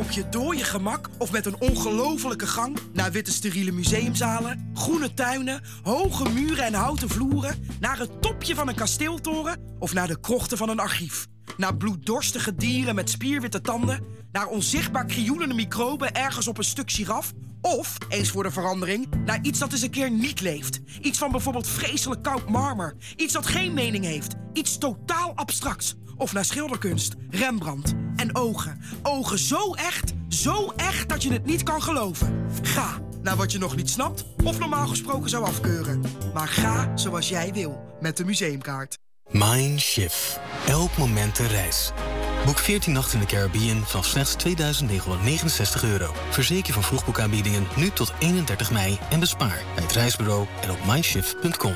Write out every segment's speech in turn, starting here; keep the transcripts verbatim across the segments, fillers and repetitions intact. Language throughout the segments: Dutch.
op je dode gemak of met een ongelofelijke gang naar witte steriele museumzalen, groene tuinen, hoge muren en houten vloeren, naar het topje van een kasteeltoren of naar de krochten van een archief. Naar bloeddorstige dieren met spierwitte tanden, naar onzichtbaar krioelende microben ergens op een stuk giraf, of, eens voor de verandering, naar iets dat eens een keer niet leeft. Iets van bijvoorbeeld vreselijk koud marmer. Iets dat geen mening heeft. Iets totaal abstracts. Of naar schilderkunst, Rembrandt en ogen. Ogen zo echt, zo echt dat je het niet kan geloven. Ga naar wat je nog niet snapt of normaal gesproken zou afkeuren. Maar ga zoals jij wil met de museumkaart. Mindshift. Elk moment een reis. Boek veertien nachten in de Caribbean vanaf slechts tweeduizend negenhonderdnegenenzestig euro. Verzeker van vroegboekaanbiedingen nu tot eenendertig mei en bespaar bij het reisbureau en op mindshift punt com.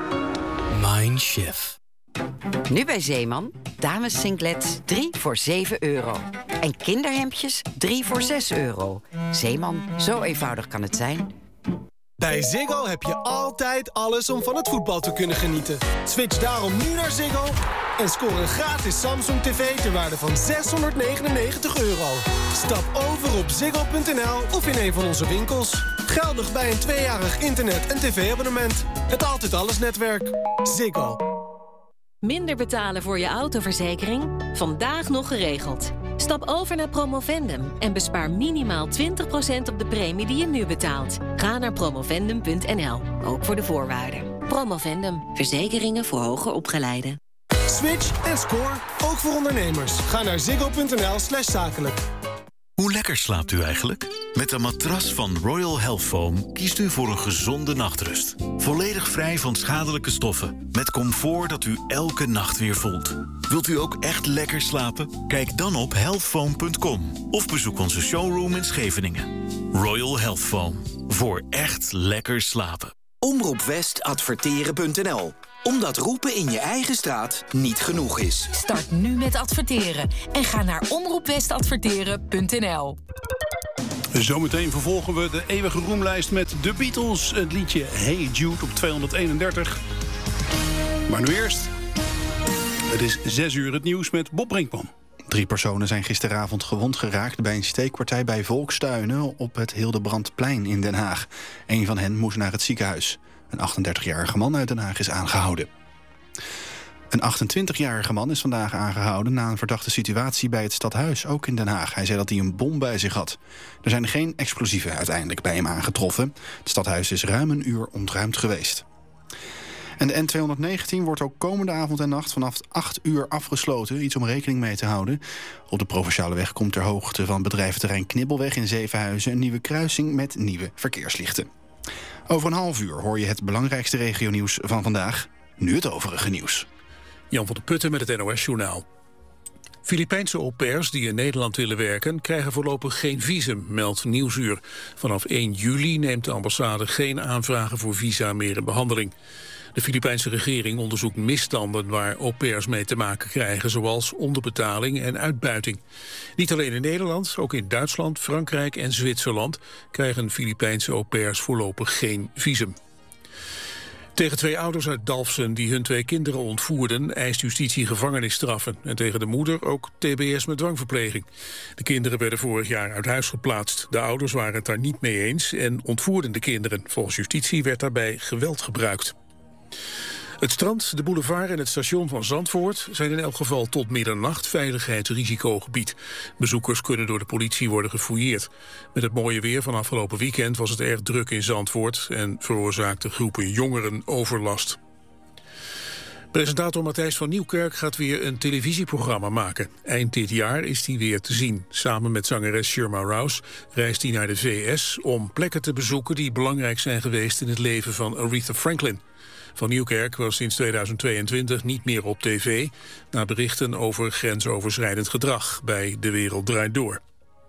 Mindshift. Nu bij Zeeman, dames singlets drie voor zeven euro. En kinderhemdjes drie voor zes euro. Zeeman, zo eenvoudig kan het zijn. Bij Ziggo heb je altijd alles om van het voetbal te kunnen genieten. Switch daarom nu naar Ziggo en score een gratis Samsung tv ter waarde van zeshonderdnegenennegentig euro. Stap over op ziggo punt n l of in een van onze winkels. Geldig bij een tweejarig internet- en tv-abonnement. Het Altijd Alles netwerk. Ziggo. Minder betalen voor je autoverzekering? Vandaag nog geregeld. Stap over naar Promovendum en bespaar minimaal twintig procent op de premie die je nu betaalt. Ga naar promovendum punt n l, ook voor de voorwaarden. Promovendum, verzekeringen voor hoger opgeleiden. Switch en score, ook voor ondernemers. Ga naar ziggo punt n l slash zakelijk. Hoe lekker slaapt u eigenlijk? Met een matras van Royal Health Foam kiest u voor een gezonde nachtrust. Volledig vrij van schadelijke stoffen. Met comfort dat u elke nacht weer voelt. Wilt u ook echt lekker slapen? Kijk dan op health foam punt com of bezoek onze showroom in Scheveningen. Royal Health Foam. Voor echt lekker slapen. omroep west adverteren punt n l. Omdat roepen in je eigen straat niet genoeg is. Start nu met adverteren en ga naar omroep west adverteren punt n l. Zometeen vervolgen we de eeuwige roemlijst met The Beatles. Het liedje Hey Jude op tweehonderdeenendertig. Maar nu eerst. Het is zes uur het nieuws met Bob Brinkman. Drie personen zijn gisteravond gewond geraakt bij een steekpartij bij Volkstuinen op het Hildebrandplein in Den Haag. Een van hen moest naar het ziekenhuis. Een achtendertigjarige man uit Den Haag is aangehouden. Een achtentwintigjarige man is vandaag aangehouden na een verdachte situatie bij het stadhuis, ook in Den Haag. Hij zei dat hij een bom bij zich had. Er zijn geen explosieven uiteindelijk bij hem aangetroffen. Het stadhuis is ruim een uur ontruimd geweest. En de N tweehonderdnegentien wordt ook komende avond en nacht vanaf acht uur afgesloten. Iets om rekening mee te houden. Op de Provinciale weg komt ter hoogte van bedrijventerrein Knibbelweg in Zevenhuizen een nieuwe kruising met nieuwe verkeerslichten. Over een half uur hoor je het belangrijkste regionieuws van vandaag. Nu het overige nieuws. Jan van der Putten met het N O S-journaal. Filipijnse au pairs die in Nederland willen werken krijgen voorlopig geen visum, meldt Nieuwsuur. Vanaf één juli neemt de ambassade geen aanvragen voor visa meer in behandeling. De Filipijnse regering onderzoekt misstanden waar au pairs mee te maken krijgen, zoals onderbetaling en uitbuiting. Niet alleen in Nederland, ook in Duitsland, Frankrijk en Zwitserland krijgen Filipijnse au pairs voorlopig geen visum. Tegen twee ouders uit Dalfsen die hun twee kinderen ontvoerden eist justitie gevangenisstraffen. En tegen de moeder ook T B S met dwangverpleging. De kinderen werden vorig jaar uit huis geplaatst. De ouders waren het daar niet mee eens en ontvoerden de kinderen. Volgens justitie werd daarbij geweld gebruikt. Het strand, de boulevard en het station van Zandvoort zijn in elk geval tot middernacht veiligheidsrisicogebied. Bezoekers kunnen door de politie worden gefouilleerd. Met het mooie weer van afgelopen weekend was het erg druk in Zandvoort en veroorzaakten groepen jongeren overlast. Presentator Matthijs van Nieuwkerk gaat weer een televisieprogramma maken. Eind dit jaar is hij weer te zien. Samen met zangeres Shirma Rouse reist hij naar de V S om plekken te bezoeken die belangrijk zijn geweest in het leven van Aretha Franklin. Van Nieuwkerk was sinds tweeduizend tweeëntwintig niet meer op tv na berichten over grensoverschrijdend gedrag bij De Wereld Draait Door.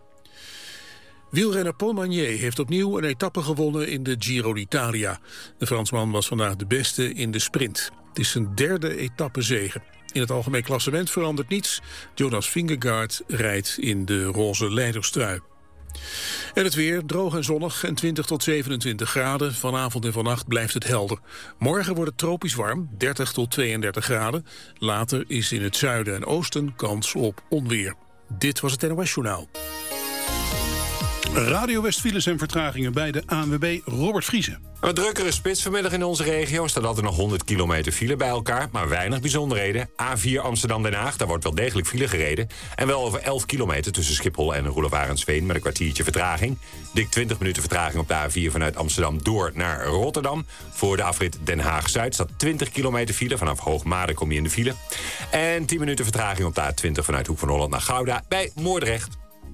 Wielrenner Paul Magnier heeft opnieuw een etappe gewonnen in de Giro d'Italia. De Fransman was vandaag de beste in de sprint. Het is zijn derde etappezege. In het algemeen klassement verandert niets. Jonas Vingegaard rijdt in de roze leiderstrui. En het weer, droog en zonnig en twintig tot zevenentwintig graden. Vanavond en vannacht blijft het helder. Morgen wordt het tropisch warm, dertig tot tweeëndertig graden. Later is in het zuiden en oosten kans op onweer. Dit was het N O S-journaal. Radio West-files en vertragingen bij de A N W B. Robert Vriezen. Een drukkere spits vanmiddag in onze regio. Staat altijd nog honderd kilometer file bij elkaar, maar weinig bijzonderheden. A vier Amsterdam-Den Haag, daar wordt wel degelijk file gereden. En wel over elf kilometer tussen Schiphol en Roelof-Arendsveen met een kwartiertje vertraging. Dik twintig minuten vertraging op de A vier vanuit Amsterdam door naar Rotterdam. Voor de afrit Den Haag-Zuid staat twintig kilometer file. Vanaf Hoogmade kom je in de file. En tien minuten vertraging op de A twintig vanuit Hoek van Holland naar Gouda bij Moordrecht.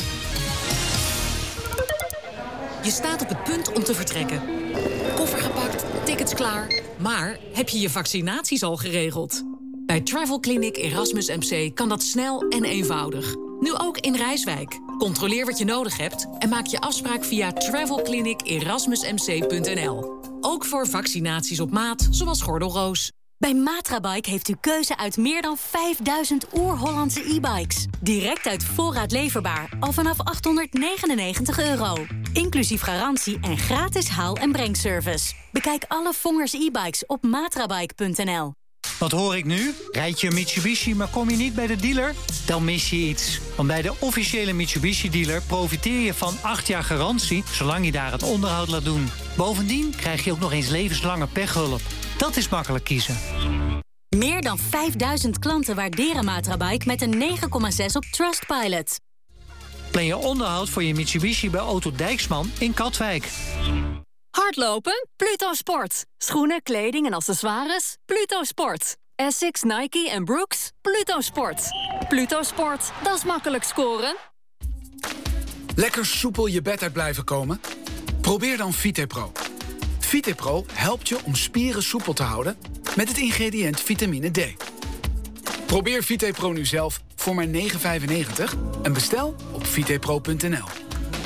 Je staat op het punt om te vertrekken. Koffer gepakt, tickets klaar. Maar heb je je vaccinaties al geregeld? Bij Travel Clinic Erasmus M C kan dat snel en eenvoudig. Nu ook in Rijswijk. Controleer wat je nodig hebt en maak je afspraak via travel clinic erasmus m c punt n l. Ook voor vaccinaties op maat, zoals gordelroos. Bij Matrabike heeft u keuze uit meer dan vijfduizend oer-Hollandse e-bikes. Direct uit voorraad leverbaar, al vanaf achthonderdnegenennegentig euro. Inclusief garantie en gratis haal- en brengservice. Bekijk alle Vongers e-bikes op matrabike punt n l. Wat hoor ik nu? Rijd je een Mitsubishi, maar kom je niet bij de dealer? Dan mis je iets. Want bij de officiële Mitsubishi-dealer profiteer je van acht jaar garantie, zolang je daar het onderhoud laat doen. Bovendien krijg je ook nog eens levenslange pechhulp. Dat is makkelijk kiezen. Meer dan vijfduizend klanten waarderen Matrabike met een negen komma zes op Trustpilot. Plan je onderhoud voor je Mitsubishi bij Auto Dijksman in Katwijk. Hardlopen? Pluto Sport. Schoenen, kleding en accessoires? Pluto Sport. Essex, Nike en Brooks? Pluto Sport. Pluto Sport, dat is makkelijk scoren. Lekker soepel je bed uit blijven komen? Probeer dan VitePro. VitePro helpt je om spieren soepel te houden met het ingrediënt vitamine D. Probeer VitePro nu zelf voor maar negen vijfennegentig en bestel op vitepro punt n l.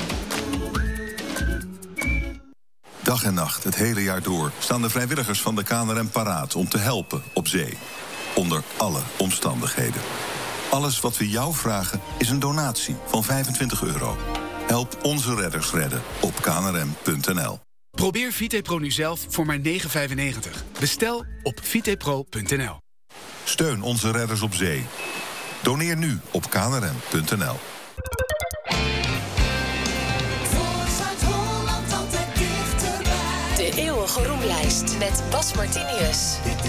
Dag en nacht, het hele jaar door, staan de vrijwilligers van de K N R M paraat om te helpen op zee. Onder alle omstandigheden. Alles wat we jou vragen is een donatie van vijfentwintig euro. Help onze redders redden op k n r m punt n l. Probeer VitePro nu zelf voor maar negen vijfennegentig. Bestel op vitepro punt n l. Steun onze redders op zee. Doneer nu op k n r m punt n l. De eeuwige roemlijst met Bas Martinius.